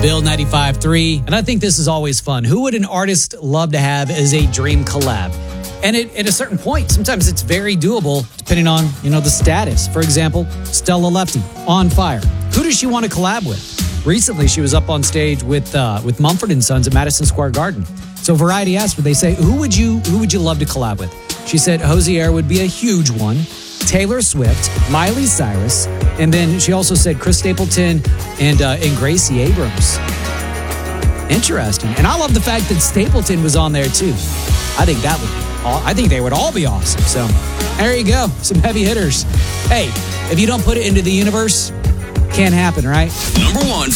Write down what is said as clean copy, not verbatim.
Bill 95.3. And I think this is always fun. Who would an artist love to have as a dream collab? And at a certain point, sometimes it's very doable depending on, the status. For example, Stella Lefty, On Fire. Who does she want to collab with? Recently, she was up on stage with Mumford & Sons at Madison Square Garden. So Variety asked her, they say, who would you love to collab with? She said Hozier would be a huge one. Taylor Swift, Miley Cyrus, and then she also said Chris Stapleton and Gracie Abrams. Interesting. And I love the fact that Stapleton was on there too. I think they would all be awesome. So there you go. Some heavy hitters. Hey, if you don't put it into the universe, can't happen, right? Number one